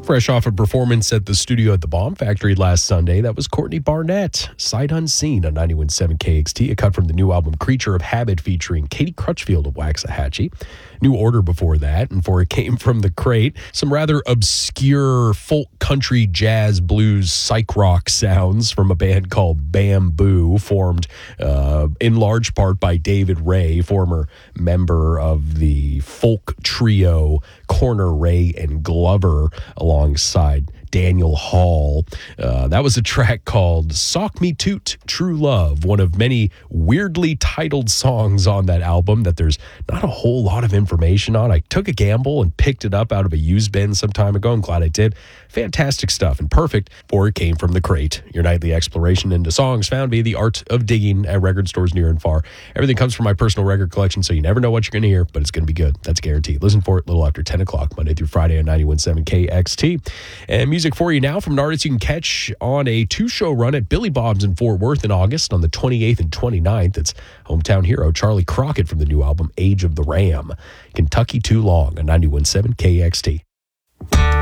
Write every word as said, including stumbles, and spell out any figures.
Fresh off a performance at the studio at the Bomb Factory last Sunday, that was Courtney Barnett, Sight Unseen on ninety-one point seven K X T, a cut from the new album Creature of Habit featuring Katie Crutchfield of Waxahachie. New Order before that, and before it came from the crate, some rather obscure folk country jazz blues psych rock sounds from a band called Bamboo, formed uh, in large part by David Ray, former member of the folk trio Corner Ray and Glover, alongside Daniel Hall. Uh, that was a track called Sock Me Toot True Love, one of many weirdly titled songs on that album that there's not a whole lot of information on. I took a gamble and picked it up out of a used bin some time ago. I'm glad I did. Fantastic stuff and perfect for It Came From the Crate, your nightly exploration into songs found via the art of digging at record stores near and far. Everything comes from my personal record collection, so you never know what you're going to hear, but it's going to be good. That's guaranteed. Listen for it a little after ten o'clock, Monday through Friday on ninety-one point seven K X T. And music for you now from an artist you can catch on a two-show run at Billy Bob's in Fort Worth in August on the twenty-eighth and twenty-ninth. It's hometown hero Charlie Crockett from the new album Age of the Ram. Kentucky Too Long on ninety-one point seven K X T.